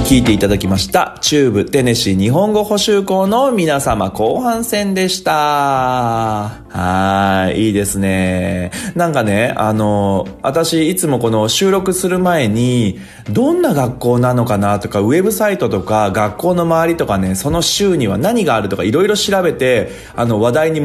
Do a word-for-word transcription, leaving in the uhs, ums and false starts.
聞いていただきました中部テネシー日本語補習校の皆様、後半戦でした。はい、いいですね。なんかね、あの私いつもこの収録する前にどんな学校なのかなとか、ウェブサイトとか学校の周りとかね、その州には何があるとかいろいろ調べて、あの話題に